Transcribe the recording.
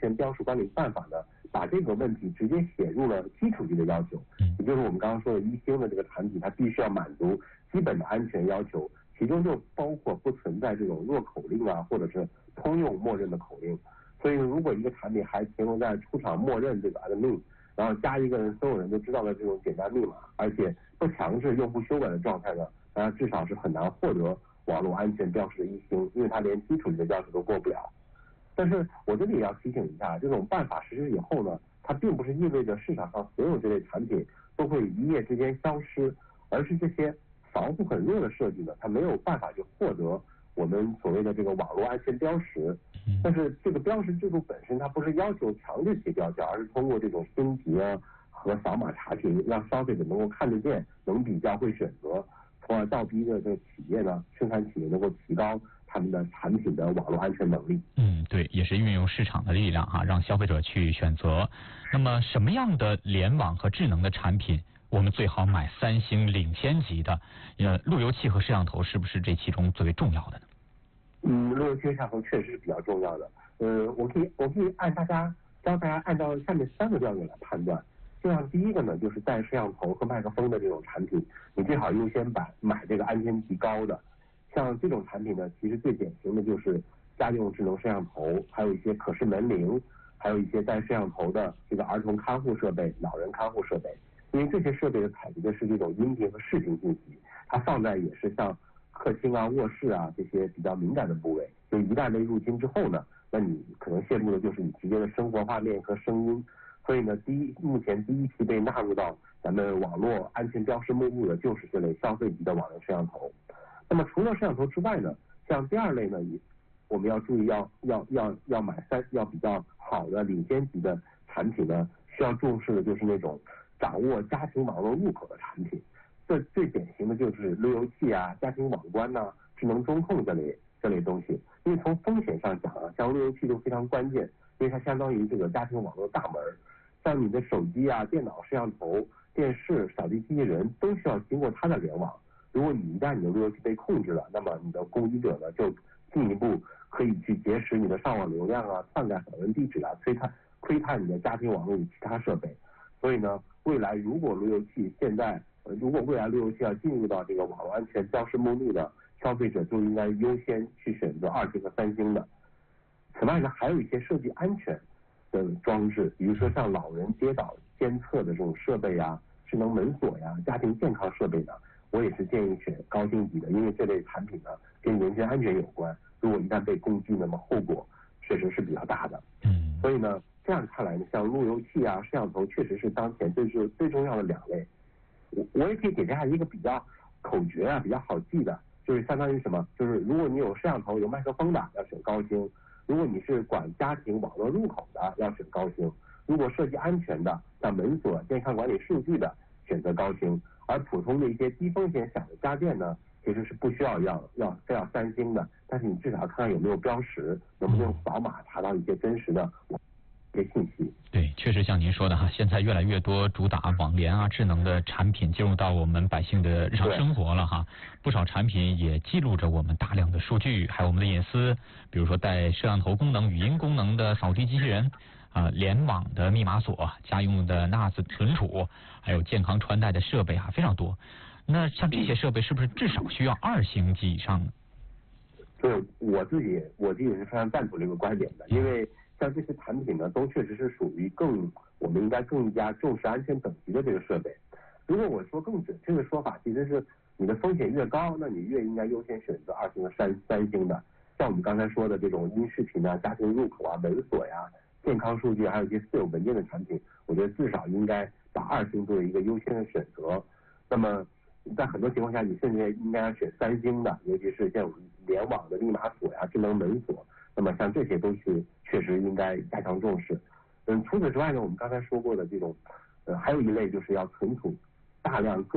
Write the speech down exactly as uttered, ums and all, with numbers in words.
全标识管理办法呢，把这个问题直接写入了基础级的要求，也就是我们刚刚说的一星的这个产品，它必须要满足基本的安全要求，其中就包括不存在这种弱口令啊，或者是通用默认的口令。所以如果一个产品还停留在出厂默认这个 admin， 然后加一个人所有人都知道的这种简单密码，而且不强制用户修改的状态呢，那至少是很难获得网络安全标识的一星，因为它连基础级的要求都过不了。但是我这里也要提醒一下，这种办法实施以后呢，它并不是意味着市场上所有这类产品都会一夜之间消失，而是这些防护很弱的设计呢，它没有办法去获得我们所谓的这个网络安全标识。但是这个标识制度本身它不是要求强制贴标签，而是通过这种星级啊和扫码查询，让消费者能够看得见、能比较、会选择，从而倒逼着这个企业呢，生产企业能够提高他们的产品的网络安全能力。 嗯，对，也是运用市场的力量哈、啊，让消费者去选择。那么什么样的联网和智能的产品，我们最好买三星领先级的？呃，路由器和摄像头是不是这其中最为重要的呢？ 嗯，路由器和摄像头确实是比较重要的。呃，我可以我可以按大家教大家按照下面三个标准来判断。就像第一个呢，就是带摄像头和麦克风的这种产品，你最好优先买买这个安全级高的。像这种产品呢，其实最典型的就是家用智能摄像头，还有一些可视门铃，还有一些带摄像头的这个儿童看护设备、老人看护设备。因为这些设备的采集的是这种音频和视频信息，它放在也是像客厅啊、卧室啊这些比较敏感的部位，就一旦被入侵之后呢，那你可能泄露的就是你直接的生活画面和声音。所以呢，第一目前第一批被纳入到咱们网络安全标识目录的就是这类消费级的网络摄像头。那么除了摄像头之外呢，像第二类呢，也我们要注意要要要要买三要比较好的领先级的产品呢，需要重视的就是那种掌握家庭网络入口的产品。这最典型的就是路由器啊、家庭网关呐、啊、智能中控这类这类东西。因为从风险上讲啊，像路由器都非常关键，因为它相当于这个家庭网络大门。像你的手机啊、电脑、摄像头、电视、扫地机器人都需要经过它的联网。如果你一旦你的路由器被控制了，那么你的攻击者呢就进一步可以去劫持你的上网流量啊、篡改访问地址啊、窥探窥探你的家庭网络与其他设备。所以呢，未来如果路由器现在呃如果未来路由器要进入到这个网络安全标识目录的消费者，就应该优先去选择二星和三星的。此外呢，还有一些设计安全的装置，比如说像老人跌倒监测的这种设备呀、智能门锁呀、家庭健康设备呢，我也是建议选高星级的，因为这类产品呢跟人身安全有关，如果一旦被攻击，那么后果确实是比较大的。 嗯， 所以呢，这样看来呢，像路由器啊、摄像头确实是当前最最最重要的两类。我我也可以给大家一个比较口诀啊，比较好记的，就是相当于什么？就是如果你有摄像头、有麦克风的，要选高星。如果你是管家庭网络入口的，要选高星；如果涉及安全的，像门锁、健康管理数据的，选择高星。而普通的一些低风险小的家电呢，其实是不需要要要非要三星的，但是你至少要看看有没有标识，能不能用扫码查到一些真实的一些信息。 对，确实像您说的哈，现在越来越多主打网联啊、智能的产品进入到我们百姓的日常生活了哈。不少产品也记录着我们大量的数据，还有我们的隐私，比如说带摄像头功能、语音功能的扫地机器人啊、联网的密码锁、家用的 N A S 存储，还有健康穿戴的设备啊，非常多。那像这些设备是不是至少需要二星级以上呢？ 对，我自己我自己是非常赞同这个观点的，因为像这些产品呢，都确实是属于更我们应该更加重视安全等级的这个设备。如果我说更准确的说法，其实是你的风险越高，那你越应该优先选择二星和三三星的。像我们刚才说的这种音视频啊、家庭入口啊、门锁呀、健康数据，还有一些私有文件的产品，我觉得至少应该把二星作为一个优先的选择。那么在很多情况下，你甚至应该要选三星的，尤其是像联网的密码锁呀、智能门锁。那么像这些都是确实应该加强重视。嗯，除此之外呢，我们刚才说过的这种，呃，还有一类就是要存储大量个